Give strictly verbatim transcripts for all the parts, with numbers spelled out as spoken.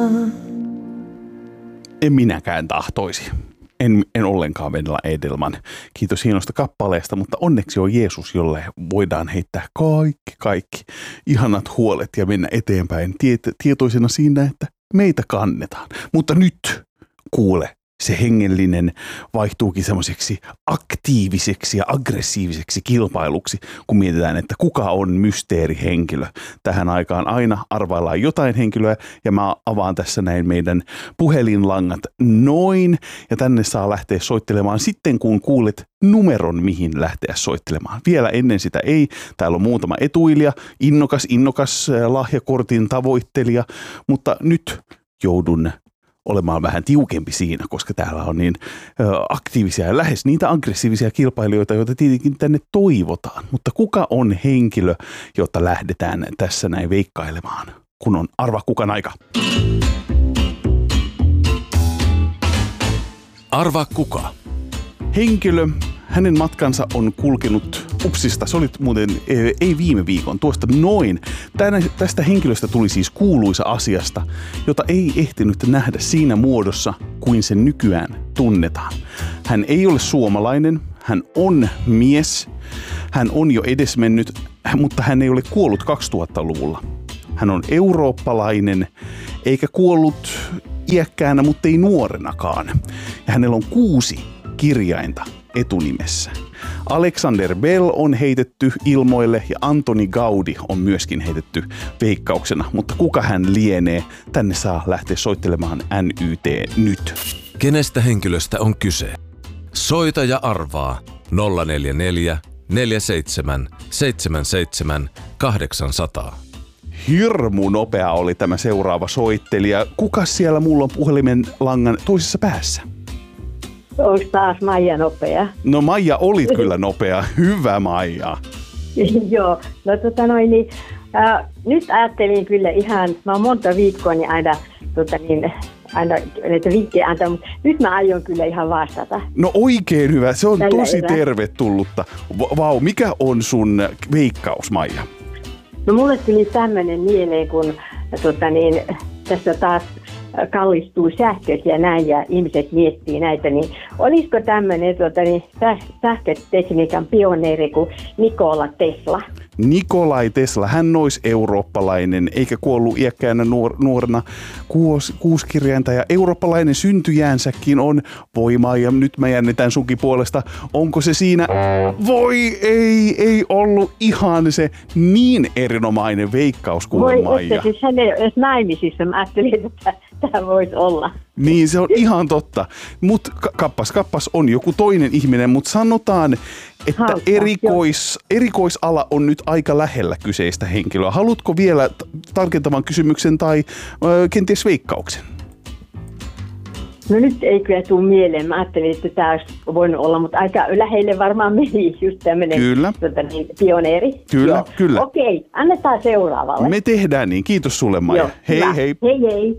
En minäkään tahtoisi. En, en ollenkaan Venla Edelman. Kiitos hienosta kappaleesta, mutta onneksi on Jeesus, jolle voidaan heittää kaikki, kaikki ihanat huolet ja mennä eteenpäin tiet- tietoisena siinä, että meitä kannetaan. Mutta nyt, kuule, se hengellinen vaihtuukin semmoiseksi aktiiviseksi ja aggressiiviseksi kilpailuksi, kun mietitään, että kuka on mysteerihenkilö. Tähän aikaan aina arvaillaan jotain henkilöä, ja mä avaan tässä näin meidän puhelinlangat noin, ja tänne saa lähteä soittelemaan sitten, kun kuulet numeron, mihin lähteä soittelemaan. Vielä ennen sitä ei. Täällä on muutama etuilija, innokas, innokas lahjakortin tavoittelija, mutta nyt joudun olemaan vähän tiukempi siinä, koska täällä on niin ö, aktiivisia ja lähes niitä aggressiivisia kilpailijoita, joita tietenkin tänne toivotaan. Mutta kuka on henkilö, jota lähdetään tässä näin veikkailemaan, kun on arva kukan aika? Arva kuka? Henkilö, hänen matkansa on kulkenut upsista. Se oli muuten ei viime viikon, tuosta noin. Tänä, tästä henkilöstä tuli siis kuuluisa asiasta, jota ei ehtinyt nähdä siinä muodossa, kuin sen nykyään tunnetaan. Hän ei ole suomalainen, hän on mies, hän on jo edesmennyt, mutta hän ei ole kuollut kaksituhattaluvulla. Hän on eurooppalainen, eikä kuollut iäkkäänä, mutta ei nuorenakaan. Ja hänellä on kuusi kirjainta etunimessä. Alexander Bell on heitetty ilmoille ja Antoni Gaudi on myöskin heitetty veikkauksena, mutta kuka hän lienee? Tänne saa lähteä soittelemaan N Y T nyt. Kenestä henkilöstä on kyse? Soita ja arvaa nolla neljä neljä, neljä seitsemän, seitsemän seitsemän, kahdeksan nolla nolla. Hirmu nopea oli tämä seuraava soittelija. Kuka siellä mulla on puhelimen langan toisessa päässä? Onko taas Maija nopea? No Maija, olit kyllä nopea. Hyvä Maija. Joo, no tota noin, niin, äh, nyt ajattelin kyllä ihan, mä oon monta viikkoa niin aina, tota niin, aina näitä vinkkejä antaa, mutta nyt mä aion kyllä ihan vastata. No oikein hyvä, se on Tällä tosi erää. tervetullutta. Vau, mikä on sun veikkaus, Maija? No mulle tuli tämmöinen mieleen, kun tota niin, tässä taas kallistuu sähköt ja näin ja ihmiset miettii näitä, niin olisiko tämmöinen tota, niin, sähkötekniikan pioneeri kuin Nikola Tesla? Nikolai Tesla, hän olisi eurooppalainen, eikä kuollut iäkkäänä nuor- nuorena kuusi, kuusi kirjainta, ja eurooppalainen syntyjäänsäkin on voimaa, ja nyt mä jännitän sunkin puolesta. Onko se siinä? Voi ei, ei ollut ihan se niin erinomainen veikkaus kuin Voi Maija. että siis hän ei ole edes naimisissa, mä ajattelin, että tämä voisi olla. Niin, se on ihan totta. Mutta kappas, kappas on joku toinen ihminen, mutta sanotaan, että Hauska, erikois, erikoisala on nyt aika lähellä kyseistä henkilöä. Haluatko vielä t- tarkentavan kysymyksen tai ö, kenties veikkauksen? No nyt ei kyllä tule mieleen. Mä ajattelin, että tämä olisi voinut olla, mutta aika lähelle varmaan meni just tämmöinen tota niin, pioneeri. Kyllä, Joo. kyllä. Okei, annetaan seuraavalle. Me tehdään niin. Kiitos sulle, Maija. Joo, hei, hyvä. hei. Hei, hei.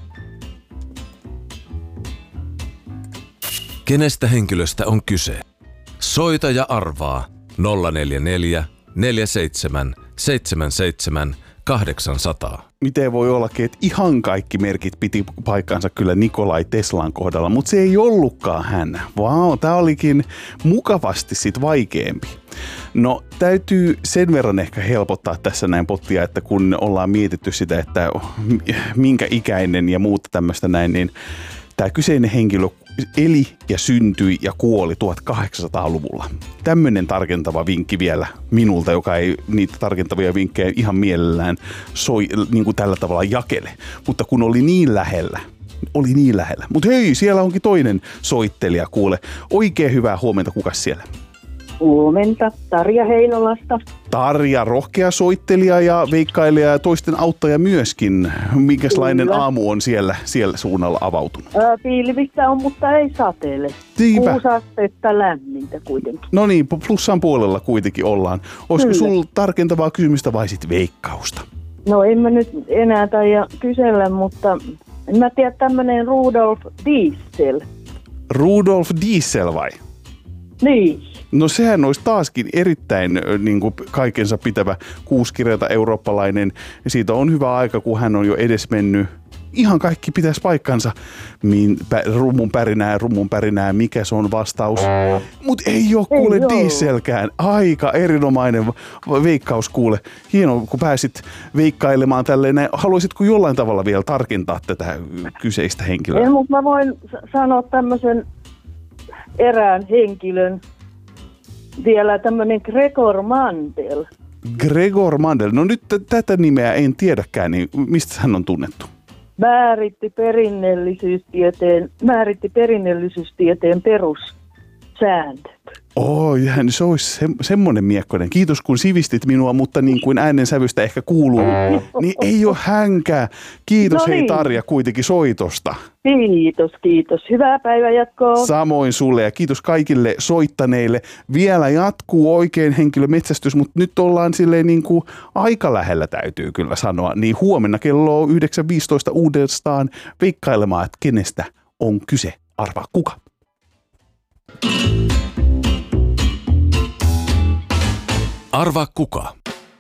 Kenestä henkilöstä on kyse? Soita ja arvaa nolla neljä neljä, neljä seitsemän, seitsemän seitsemän, kahdeksan nolla nolla. Miten voi ollakin, että ihan kaikki merkit piti paikkansa kyllä Nikolai Teslan kohdalla, mutta se ei ollutkaan hän. Vau, tää olikin mukavasti sit vaikeampi. No, täytyy sen verran ehkä helpottaa tässä näin pottia, että kun ollaan mietitty sitä, että minkä ikäinen ja muuta tämmöistä näin, niin tämä kyseinen henkilö eli ja syntyi ja kuoli tuhatkahdeksansataaluvulla. Tämmöinen tarkentava vinkki vielä minulta, joka ei niitä tarkentavia vinkkejä ihan mielellään soi niin kuin tällä tavalla jakele. Mutta kun oli niin lähellä, oli niin lähellä. Mutta hei, siellä onkin toinen soittelija, kuule. Oikein hyvää huomenta, kukas siellä? Huomenta, Tarja Heinolasta. Tarja, rohkea soittelija ja veikkailija ja toisten auttaja myöskin. Minkälainen Kyllä. aamu on siellä, siellä suunnalla avautunut? Ää, pilvissä on, mutta ei sateelle. Niinpä. Kuusi astetta lämmintä kuitenkin. No niin, plussan puolella kuitenkin ollaan. Olisiko Kyllä. sulla tarkentavaa kysymystä vai sit veikkausta? No en mä nyt enää taida kysellä, mutta en mä tiedä tämmönen Rudolf Diesel. Rudolf Diesel vai? Niin. No sehän olisi taaskin erittäin niin kuin kaikensa pitävä kuusikirjaita eurooppalainen. Siitä on hyvä aika, kun hän on jo edesmennyt. ihan kaikki pitäisi paikkansa. Min, pä, rummun pärinää, rummun pärinää, mikä se on vastaus. Mutta ei ole kuule dieselkään. Aika erinomainen veikkaus kuule. Hienoa, kun pääsit veikkailemaan tälleen. Haluaisitko jollain tavalla vielä tarkentaa tätä kyseistä henkilöä? En, mutta mä voin sanoa tämmöisen erään henkilön. Vielä tämmöinen Gregor Mandel. Gregor Mandel. No nyt t- tätä nimeä en tiedäkään, niin mistä hän on tunnettu? Määritti perinnöllisyystieteen, määritti perinnöllisyystieteen perussäännöt. Oi, hän se olisi se, semmoinen miekkoinen. Kiitos kun sivistit minua, mutta niin kuin äänensävystä ehkä kuuluu, niin ei ole hänkään. Kiitos no niin. hei Tarja kuitenkin soitosta. Kiitos, kiitos. Hyvää päivänjatkoa. Samoin sulle ja kiitos kaikille soittaneille. Vielä jatkuu oikein henkilömetsästys, mutta nyt ollaan silleen niin kuin aika lähellä täytyy kyllä sanoa. Niin huomenna kello yhdeksän viisitoista uudestaan veikkailemaan, että kenestä on kyse. Arvaa kuka. Arvaa kuka.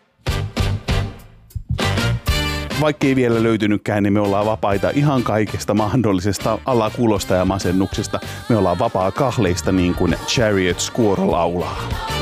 Vaikka ei vielä löytynytkään, niin me ollaan vapaita ihan kaikesta mahdollisesta alakulosta ja masennuksesta. Me ollaan vapaa kahleista niin kuin Chariot Squirrel laulaa.